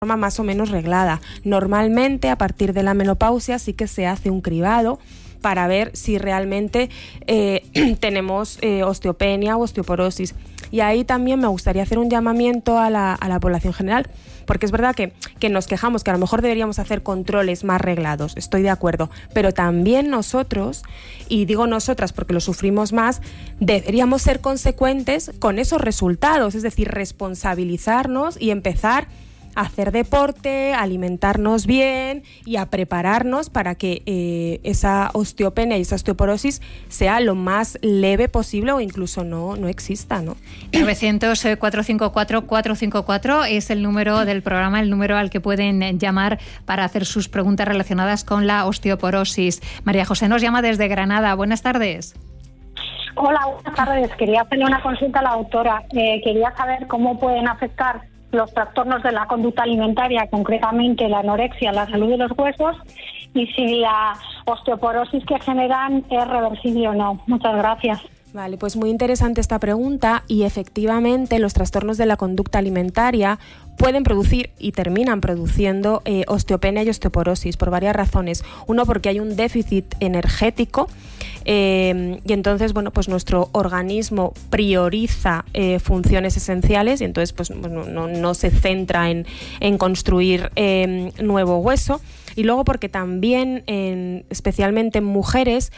forma más o menos reglada. Normalmente, a partir de la menopausia, sí que se hace un cribado para ver si realmente tenemos osteopenia o osteoporosis. Y ahí también me gustaría hacer un llamamiento a la población general, porque es verdad que nos quejamos que a lo mejor deberíamos hacer controles más reglados, estoy de acuerdo, pero también nosotros, y digo nosotras porque lo sufrimos más, deberíamos ser consecuentes con esos resultados, es decir, responsabilizarnos y empezar a hacer deporte, a alimentarnos bien y a prepararnos para que esa osteopenia y esa osteoporosis sea lo más leve posible o incluso no exista, ¿no? 900-454-454 es el número del programa, el número al que pueden llamar para hacer sus preguntas relacionadas con la osteoporosis. María José nos llama desde Granada. Buenas tardes. Hola, buenas tardes. Quería hacerle una consulta a la doctora. Quería saber cómo pueden afectar los trastornos de la conducta alimentaria, concretamente la anorexia, la salud de los huesos, y si la osteoporosis que generan es reversible o no. Muchas gracias. Vale, pues muy interesante esta pregunta, y efectivamente los trastornos de la conducta alimentaria pueden producir y terminan produciendo osteopenia y osteoporosis por varias razones. Uno, porque hay un déficit energético y entonces, bueno, pues nuestro organismo prioriza funciones esenciales y entonces pues no se centra en construir nuevo hueso. Y luego porque también, especialmente en mujeres,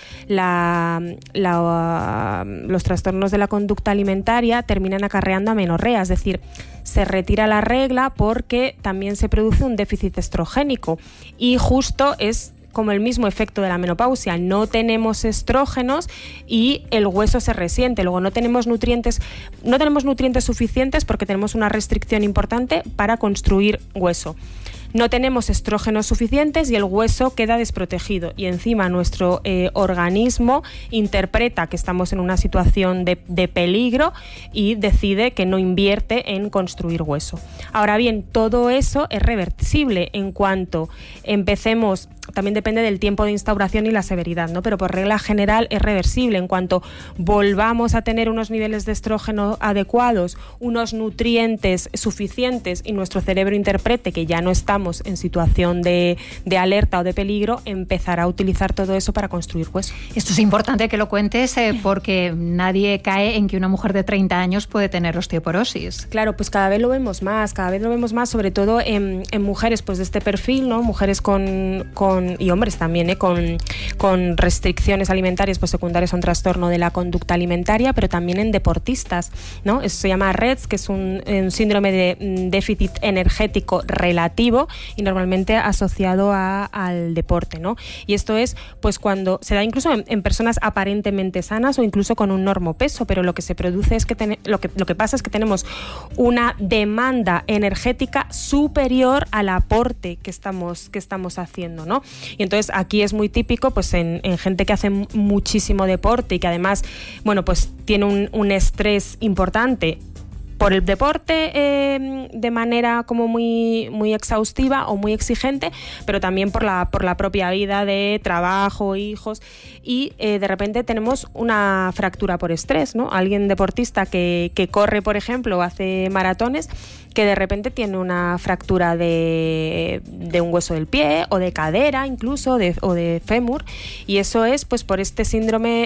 los trastornos de la conducta alimentaria terminan acarreando amenorrea, es decir, se retira la regla porque también se produce un déficit estrogénico y justo es como el mismo efecto de la menopausia, no tenemos estrógenos y el hueso se resiente. Luego no tenemos nutrientes suficientes porque tenemos una restricción importante para construir hueso. No tenemos estrógenos suficientes y el hueso queda desprotegido y encima nuestro organismo interpreta que estamos en una situación de peligro y decide que no invierte en construir hueso. Ahora bien, todo eso es reversible en cuanto empecemos. También depende del tiempo de instauración y la severidad, ¿no? Pero por regla general es reversible. En cuanto volvamos a tener unos niveles de estrógeno adecuados, unos nutrientes suficientes y nuestro cerebro interprete que ya no estamos en situación de alerta o de peligro, empezará a utilizar todo eso para construir hueso. Esto es importante que lo cuentes porque nadie cae en que una mujer de 30 años puede tener osteoporosis. Claro, pues cada vez lo vemos más, sobre todo en mujeres pues de este perfil, ¿no? Mujeres y hombres también, con restricciones alimentarias pues secundarias a un trastorno de la conducta alimentaria, pero también en deportistas, ¿no? Eso se llama REDS, que es un síndrome de déficit energético relativo y normalmente asociado al deporte, ¿no? Y esto es pues cuando se da incluso en personas aparentemente sanas o incluso con un normopeso, pero lo que se produce es que lo que pasa es que tenemos una demanda energética superior al aporte que estamos haciendo, ¿no? Y entonces aquí es muy típico pues en gente que hace muchísimo deporte y que además, bueno, pues tiene un estrés importante por el deporte de manera como muy, muy exhaustiva o muy exigente, pero también por la propia vida de trabajo, hijos, y de repente tenemos una fractura por estrés, ¿no? Alguien deportista que corre, por ejemplo, o hace maratones, que de repente tiene una fractura de un hueso del pie o de cadera incluso o de fémur, y eso es pues por este síndrome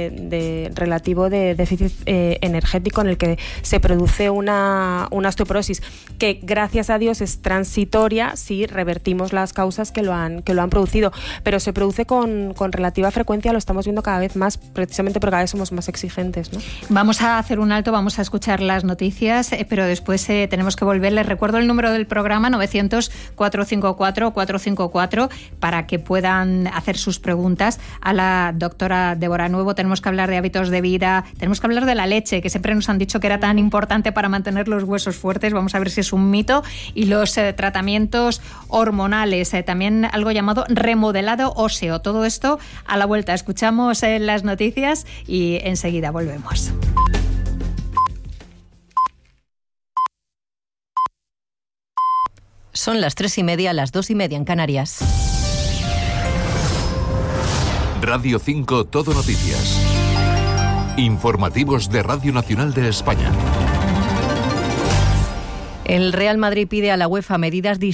relativo de déficit energético en el que se produce una osteoporosis que gracias a Dios es transitoria si revertimos las causas que lo han producido, pero se produce con relativa frecuencia, lo estamos viendo cada vez más precisamente porque cada vez somos más exigentes, ¿no? Vamos a hacer un alto, vamos a escuchar las noticias, pero después tenemos que volver. Les recuerdo el número del programa, 900-454-454, para que puedan hacer sus preguntas a la doctora Débora Nuevo. Tenemos que hablar de hábitos de vida, tenemos que hablar de la leche, que siempre nos han dicho que era tan importante para mantener los huesos fuertes. Vamos a ver si es un mito. Y los tratamientos hormonales, también algo llamado remodelado óseo. Todo esto a la vuelta. Escuchamos las noticias y enseguida volvemos. Son las 3:30, las 2:30 en Canarias. Radio 5 Todo Noticias. Informativos de Radio Nacional de España. El Real Madrid pide a la UEFA medidas distintas